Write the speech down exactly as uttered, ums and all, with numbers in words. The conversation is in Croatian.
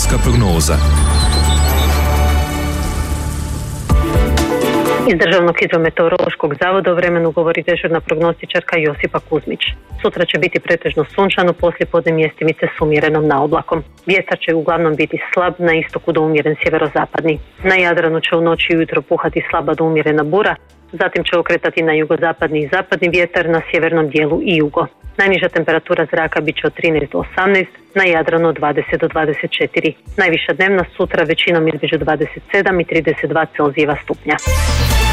vremenska prognoza. Iz Državnog hidrometeorološkog zavoda o vremenu govori dežurna prognostičarka Josipa Kuzmić. Sutra će biti pretežno sunčano, poslijepodne mjestimice s umjerenom naoblakom. Vjetar će uglavnom biti slab, na istoku do umjeren sjeverozapadni. Na Jadranu će u noći i ujutro puhati slaba do umjerena bura, zatim će okretati na jugozapadni i zapadni vjetar, na sjevernom dijelu i jugo. Najniža temperatura zraka bit će od trinaest do osamnaest, na Jadranu od dvadeset do dvadeset četiri. Najviša dnevna sutra većinom između dvadeset sedam i trideset dva Celzijeva stupnja.